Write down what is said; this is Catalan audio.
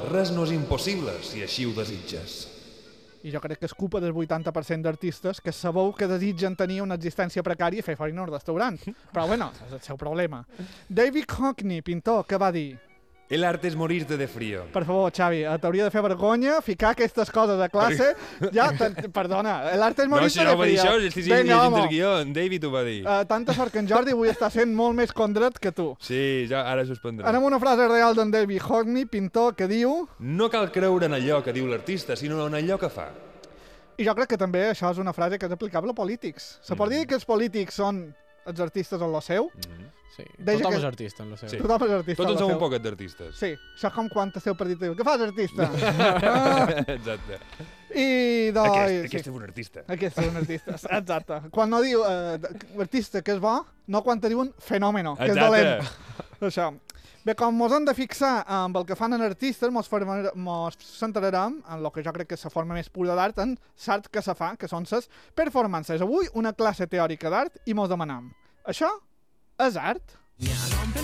res no és impossible si així ho desitges. I jo crec que és culpa del 80% d'artistes que sabeu que desitgen tenir una existència precària i fer feina al restaurant. Però bueno, és el seu problema. David Hockney, pintor, què va dir? El arte és morir-te de frío. Per favor, Xavi, t'hauria de fer vergonya ficar aquestes coses a classe. Ja, perdona, l'art és morir-te de No, si no ho va dir frío. això, estic llegint el guió, en David ho va dir. Tanta sort que en Jordi avui està sent molt més condret que tu. Sí, ja ara suspendré. Anem a una frase real d'en David Hockney, pintor, que diu... No cal creure en allò que diu l'artista, sinó en allò que fa. I jo crec que també això és una frase que és aplicable a polítics. Se pot dir que els polítics són els artistes en lo seu? Sí, Deia tothom que- és artista en la seva. Sí. Tothom és artista Tots en en lo som seu. un poquet d'artistes. Sí, això és com quan el seu partit diu, què fas, artista? Exacte. I Aquest és un artista. Aquest és un artista, exacte. Quan no diu artista que és bo, no quan te diuen fenòmeno, que és dolent. Això. Bé, com mos hem de fixar amb el que fan en artistes, mos centrarem en el que jo crec que és la forma més pura d'art, en l'art que se fa, que són les performances. Avui una classe teòrica d'art i mos demanam, això és art?